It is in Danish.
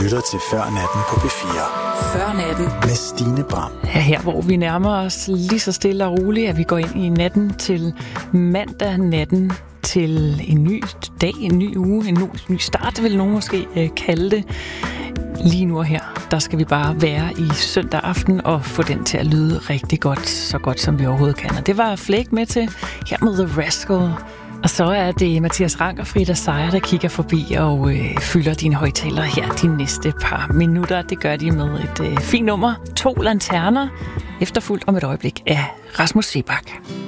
lytter til Før Natten på P4. Før Natten med Stine Bram. Her, hvor vi nærmer os lige så stille og roligt, at vi går ind i natten til mandag, natten til en ny dag, en ny uge, en ny start, vil nogen måske kalde det. Lige nu og her, der skal vi bare være i søndag aften og få den til at lyde rigtig godt, så godt som vi overhovedet kan. Og det var Flake med til her med The Rascal. Og så er det Mathias Rank og Frida Seier, der kigger forbi og fylder dine højtalere her de næste par minutter. Det gør de med et fint nummer, 2 lanterner, efterfulgt om et øjeblik af Rasmus Seebach.